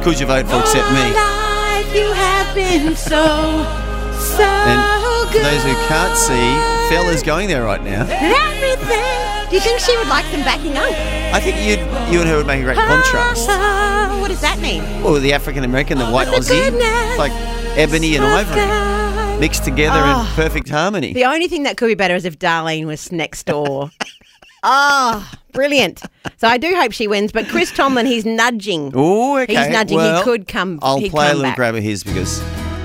could you vote for except me? Life you have been so And good. for those who can't see, Phil is going there right now. Everything. Do you think she would like them backing up? I think you and her would make a great contrast. What does that mean? Well, the African American, the white the Aussie, goodness like ebony and of ivory God. mixed together in perfect harmony. The only thing that could be better is if Darlene was next door. Oh, brilliant. So I do hope she wins, but Chris Tomlin, he's nudging. Oh, okay. He's nudging. Well, He could come. I'll he'd play a come little back. grab of his because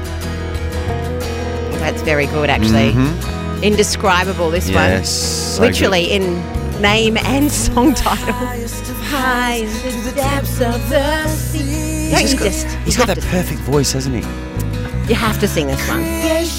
That's very good, actually. Indescribable, this yes, so one. Literally in name and song title. High in the depths of the sea. Don't you just? he's got that perfect voice, hasn't he? You have to sing this one.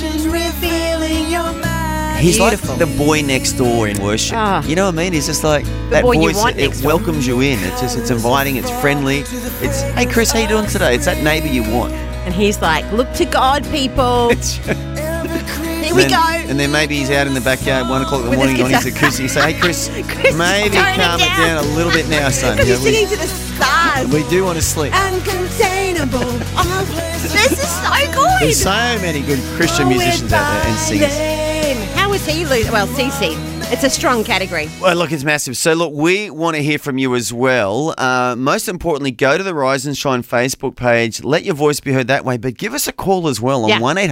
He's Beautiful. like the boy next door in worship. Ah. You know what I mean? He's just like that boy you voice. want It next door. welcomes you in. It's inviting. It's friendly. It's hey Chris, how you doing today? It's that neighbour you want. And he's like, look to God, people. Here we go. And then maybe he's out in the backyard 1 o'clock in the With morning his on his acoustic. You say, hey Chris, Chris, maybe tone it calm it down a little bit now, son. Because You he's know, singing to the stars. we do want to sleep. Uncontainable. This is so good. There's so many good Christian musicians out there and singers. How was he? Well, CC. It's a strong category. Well, look, it's massive. So, look, we want to hear from you as well. Most importantly, go to the Rise and Shine Facebook page. Let your voice be heard that way, but give us a call as well on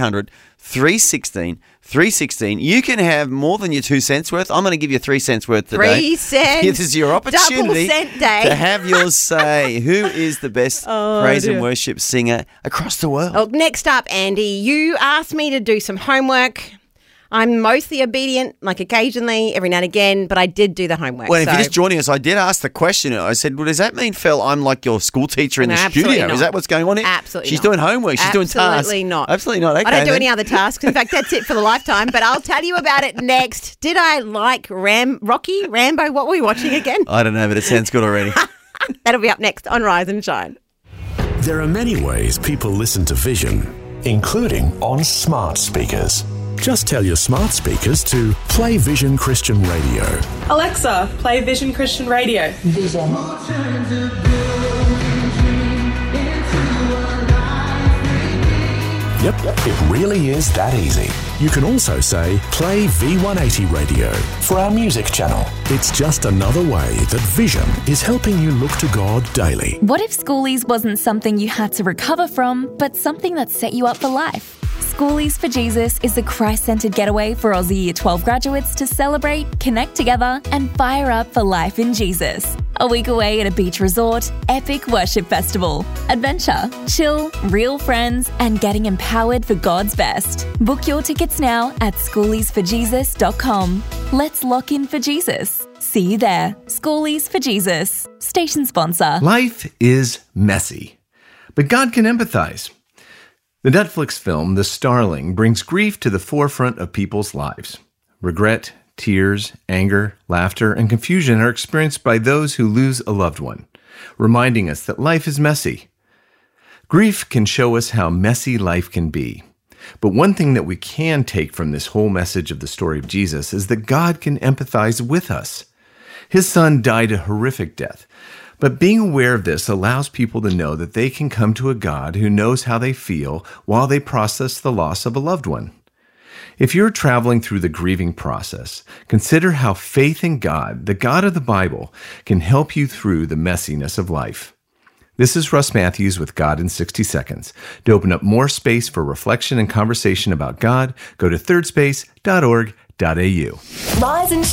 1-800-316-316. You can have more than your 2 cents worth. I'm going to give you 3 cents worth today. 3 cents. This is your opportunity Double cent day. to have yours say who is the best praise and worship singer across the world. Oh, next up, Andy, you asked me to do some homework. I'm mostly obedient, like occasionally, every now and again, but I did do the homework. Well, if so- you're just joining us, I did ask the question. I said, well, does that mean, Phil, I'm like your school teacher in No, the absolutely studio? not. Is that what's going on here? Absolutely She's not. doing homework. She's doing tasks. Absolutely not. Absolutely not. Okay, I don't do then. any other tasks. In fact, that's it for the lifetime, but I'll tell you about it next. Did I like Rocky? Rambo? What were we watching again? I don't know, but it sounds good already. That'll be up next on Rise and Shine. There are many ways people listen to Vision, including on smart speakers. Just tell your smart speakers to play Vision Christian Radio. Alexa, play Vision Christian Radio. Yep, it really is that easy. You can also say, play V180 Radio for our music channel. It's just another way that Vision is helping you look to God daily. What if schoolies wasn't something you had to recover from, but something that set you up for life? Schoolies for Jesus is a Christ-centered getaway for Aussie Year 12 graduates to celebrate, connect together, and fire up for life in Jesus. A week away at a beach resort, epic worship festival, adventure, chill, real friends, and getting empowered for God's best. Book your tickets now at schooliesforjesus.com. Let's lock in for Jesus. See you there. Schoolies for Jesus. Station sponsor. Life is messy, but God can empathize. The Netflix film, The Starling, brings grief to the forefront of people's lives. Regret, tears, anger, laughter, and confusion are experienced by those who lose a loved one, reminding us that life is messy. Grief can show us how messy life can be. But one thing that we can take from this whole message of the story of Jesus is that God can empathize with us. His son died a horrific death. But being aware of this allows people to know that they can come to a God who knows how they feel while they process the loss of a loved one. If you're traveling through the grieving process, consider how faith in God, the God of the Bible, can help you through the messiness of life. This is Russ Matthews with God in 60 Seconds. To open up more space for reflection and conversation about God, go to thirdspace.org.au. Rise and